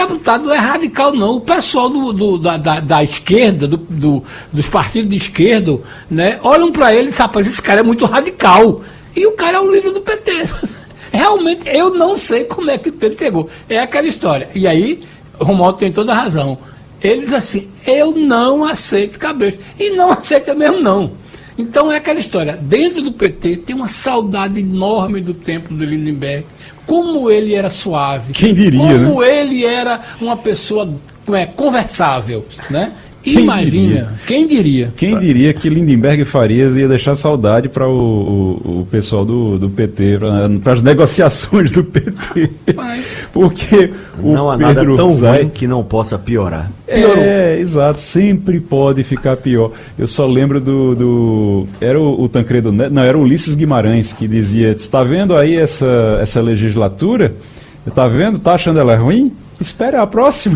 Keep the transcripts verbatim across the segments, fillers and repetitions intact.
deputado não é radical, não. O pessoal do, do, da, da, da esquerda, do, do, dos partidos de esquerda, né, olham para ele e sabem, rapaz, esse cara é muito radical. E o cara é o líder do P T. Realmente, eu não sei como é que o P T pegou. É aquela história. E aí, o Romualdo tem toda a razão. Ele diz assim, eu não aceito Cabresto. E não aceita mesmo, não. Então é aquela história. Dentro do P T tem uma saudade enorme do tempo do Lindenberg. Como ele era suave. Quem diria, Como né? ele era uma pessoa é, conversável, né? Quem Imagina, diria? quem diria? Quem diria que Lindenberg e Farias ia deixar saudade para o, o, o pessoal do, do P T, para as negociações do P T. Mas... Porque o não há Pedro nada tão Zay... ruim que não possa piorar. É, exato, sempre pode ficar pior. Eu só lembro do... do era o, o Tancredo Neto, não, era o Ulisses Guimarães que dizia, está vendo aí essa, essa legislatura? Está vendo? Está achando ela ruim? Espere a próxima.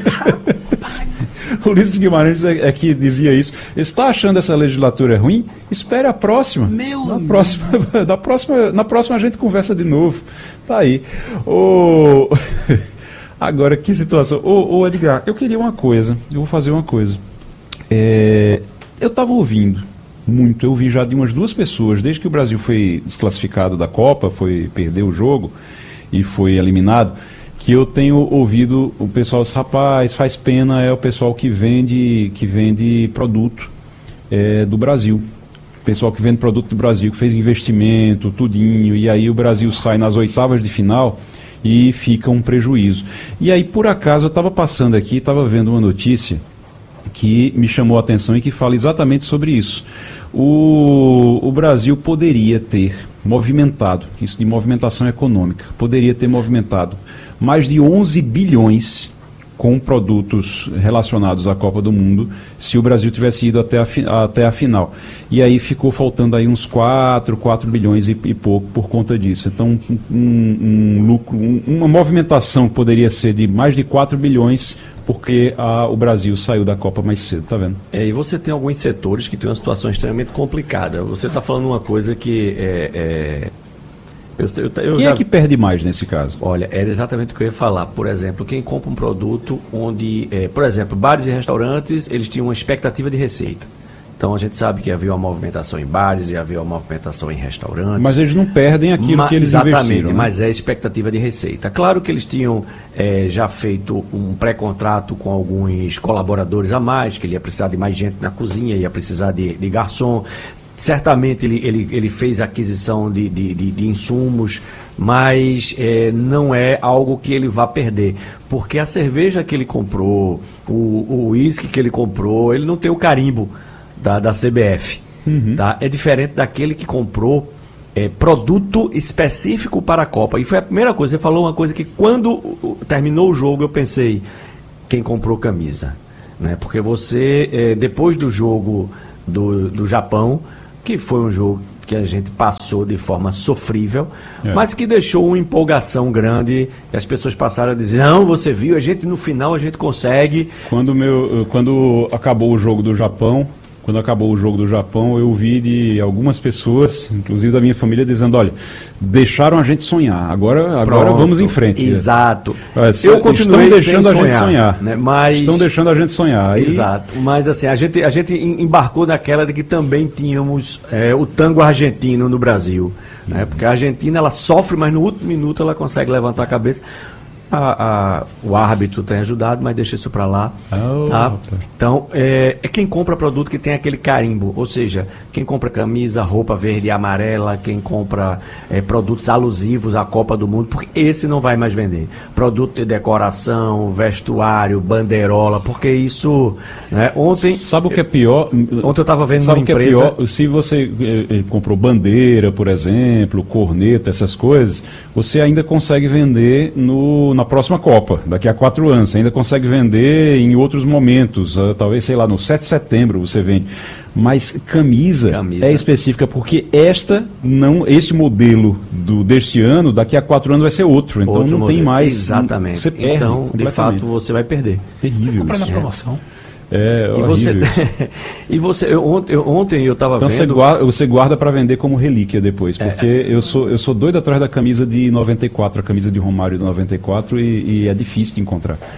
O Ulisses Guimarães é, é que dizia isso. Está achando essa legislatura ruim? Espere a próxima. Meu na próxima, na próxima, na próxima a gente conversa de novo. Tá aí. O... Agora, que situação. Ô, ô Edgar, eu queria uma coisa. Eu vou fazer uma coisa. É... Eu estava ouvindo muito. Eu ouvi já de umas duas pessoas, desde que o Brasil foi desclassificado da Copa, foi perder o jogo e foi eliminado, que eu tenho ouvido o pessoal dizer, rapaz, faz pena, é o pessoal que vende, que vende produto é, do Brasil. O pessoal que vende produto do Brasil, que fez investimento, tudinho, e aí o Brasil sai nas oitavas de final e fica um prejuízo. E aí, por acaso, eu estava passando aqui, estava vendo uma notícia que me chamou a atenção e que fala exatamente sobre isso. O, o Brasil poderia ter movimentado, isso de movimentação econômica, poderia ter movimentado mais de onze bilhões com produtos relacionados à Copa do Mundo, se o Brasil tivesse ido até a, até a final. E aí ficou faltando aí uns quatro, quatro bilhões e, e pouco por conta disso. Então, um, um lucro, um, uma movimentação que poderia ser de mais de quatro bilhões, porque a, o Brasil saiu da Copa mais cedo, tá vendo? É, e você tem alguns setores que têm uma situação extremamente complicada. Você está falando uma coisa que é... é... Eu, eu, eu quem já... é que perde mais nesse caso? Olha, era exatamente o que eu ia falar. Por exemplo, quem compra um produto onde, é, por exemplo, bares e restaurantes, eles tinham uma expectativa de receita. Então a gente sabe que havia uma movimentação em bares e havia uma movimentação em restaurantes. Mas eles não perdem aquilo Ma, que eles exatamente, investiram. Exatamente, né? Mas é expectativa de receita. Claro que eles tinham é, já feito um pré-contrato com alguns colaboradores a mais, que ele ia precisar de mais gente na cozinha, ia precisar de, de garçom. Certamente ele, ele, ele fez aquisição de, de, de, de insumos, mas é, não é algo que ele vá perder. Porque a cerveja que ele comprou, o uísque que ele comprou, ele não tem o carimbo da, da C B F. Uhum. Tá? É diferente daquele que comprou é, produto específico para a Copa. E foi a primeira coisa, você falou uma coisa que quando uh, terminou o jogo eu pensei, quem comprou camisa? Né? Porque você, é, depois do jogo do, do Japão, que foi um jogo que a gente passou de forma sofrível, é. mas que deixou uma empolgação grande, e as pessoas passaram a dizer, não, você viu, a gente no final a gente consegue. Quando, meu, quando acabou o jogo do Japão, quando acabou o jogo do Japão, eu vi de algumas pessoas, inclusive da minha família, dizendo, olha, deixaram a gente sonhar, agora, agora vamos em frente. Exato. Olha, eu continuei estão deixando sem a gente sonhar, sonhar. Né? Mas... Estão deixando a gente sonhar. Aí... Exato. Mas assim, a gente, a gente embarcou naquela de que também tínhamos é, o tango argentino no Brasil. Né? Porque a Argentina, ela sofre, mas no último minuto ela consegue levantar a cabeça. A, a, o árbitro tem ajudado, mas deixa isso para lá. Oh, tá? Então, é, é quem compra produto que tem aquele carimbo, ou seja, quem compra camisa, roupa verde e amarela, quem compra é, produtos alusivos à Copa do Mundo, porque esse não vai mais vender. Produto de decoração, vestuário, bandeirola, porque isso... Né, ontem... Sabe o que é pior? Ontem eu estava vendo Sabe uma o que empresa... é pior? Se você eh, comprou bandeira, por exemplo, corneta, essas coisas, você ainda consegue vender no... na próxima Copa, daqui a quatro anos, você ainda consegue vender em outros momentos, uh, talvez, sei lá, no sete de setembro você vende, mas camisa, camisa é específica, porque esta não, este modelo do, deste ano, daqui a quatro anos vai ser outro, então outro não modelo. tem mais, exatamente, você perde, então de fato você vai perder. Terrível. Comprar na isso. promoção. É, e você, e você eu, ontem, eu, ontem eu estava então vendo... Então você guarda, você guarda para vender como relíquia depois, porque é. eu, sou, eu sou doido atrás da camisa de noventa e quatro, a camisa de Romário de noventa e quatro, e, e é difícil de encontrar.